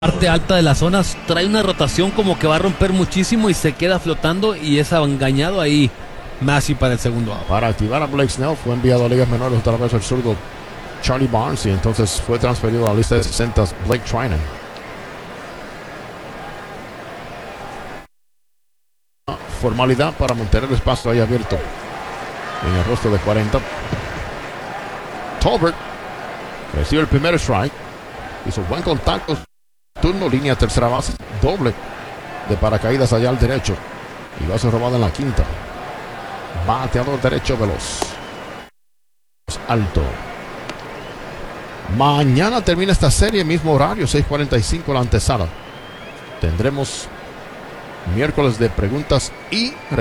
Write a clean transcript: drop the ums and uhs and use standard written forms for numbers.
Parte alta de las zonas trae una rotación como que va a romper muchísimo y se queda flotando y es engañado ahí Massey para el segundo out. Para activar a Blake Snell fue enviado a ligas menores otra vez el zurdo Charlie Barnes y entonces fue transferido a la lista de 60 Blake Trinan. Formalidad para mantener el espacio ahí abierto en el rostro de 40. Tolbert recibe el primer strike, hizo buen contacto, turno, línea tercera base, doble de paracaídas allá al derecho y base robada en la quinta. Bateador derecho veloz, alto. Mañana termina esta serie, mismo horario, 6:45 la antesala. Tendremos miércoles de preguntas y